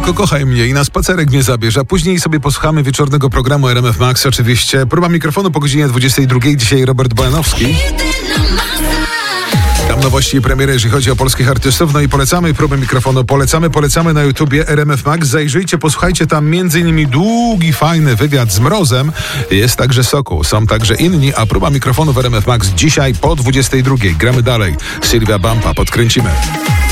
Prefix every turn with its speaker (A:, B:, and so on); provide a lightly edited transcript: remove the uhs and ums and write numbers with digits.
A: tylko kochaj mnie i na spacerek mnie zabierz, a później sobie posłuchamy wieczornego programu RMF Max oczywiście. Próba mikrofonu po godzinie 22. Dzisiaj Robert Bojanowski. Tam nowości i premiery, jeżeli chodzi o polskich artystów. No i polecamy próbę mikrofonu, polecamy na YouTubie RMF Max. Zajrzyjcie, posłuchajcie tam m.in. długi, fajny wywiad z Mrozem. Jest także Sokół, są także inni, a próba mikrofonu w RMF Max dzisiaj po 22. Gramy dalej. Sylwia Bampa, podkręcimy.